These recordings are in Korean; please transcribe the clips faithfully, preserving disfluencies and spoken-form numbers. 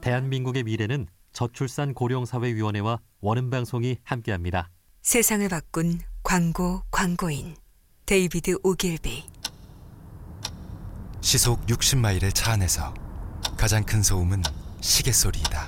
대한민국의 미래는 저출산 고령사회위원회와 원음방송이 함께합니다. 세상을 바꾼 광고 광고인 데이비드 오길비. 시속 육십 마일의 차 안에서 가장 큰 소음은 시계 소리이다.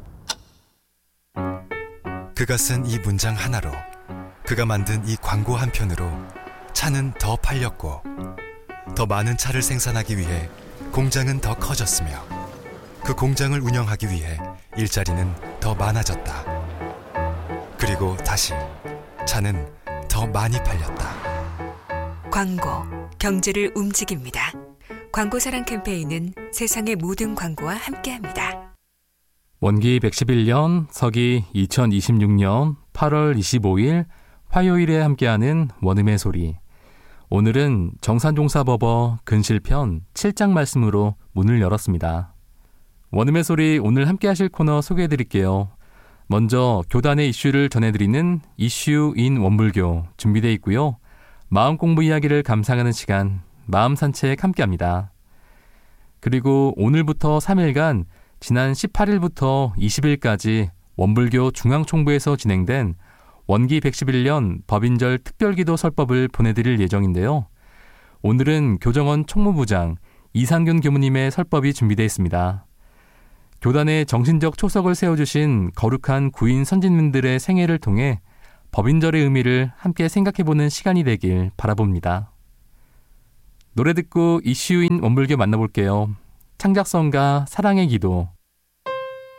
그가 쓴 이 문장 하나로, 그가 만든 이 광고 한 편으로 차는 더 팔렸고, 더 많은 차를 생산하기 위해 공장은 더 커졌으며, 그 공장을 운영하기 위해 일자리는 더 많아졌다. 그리고 다시 차는 더 많이 팔렸다. 광고, 경제를 움직입니다. 광고사랑 캠페인은 세상의 모든 광고와 함께합니다. 원기 백십일 년, 서기 이천이십육 년 팔월 이십오일 화요일에 함께하는 원음의 소리. 오늘은 정산종사법어 근실편 칠 장 말씀으로 문을 열었습니다. 원음의 소리 오늘 함께하실 코너 소개해드릴게요. 먼저 교단의 이슈를 전해드리는 이슈 인 원불교 준비되어 있고요. 마음 공부 이야기를 감상하는 시간, 마음 산책 함께합니다. 그리고 오늘부터 삼 일간 지난 십팔일부터 이십일까지 원불교 중앙총부에서 진행된 원기 백십일 년 법인절 특별기도 설법을 보내드릴 예정인데요. 오늘은 교정원 총무부장 이상균 교무님의 설법이 준비되어 있습니다. 교단의 정신적 초석을 세워주신 거룩한 구인 선진분들의 생애를 통해 법인절의 의미를 함께 생각해보는 시간이 되길 바라봅니다. 노래 듣고 이슈인 원불교 만나볼게요. 창작성가 사랑의 기도,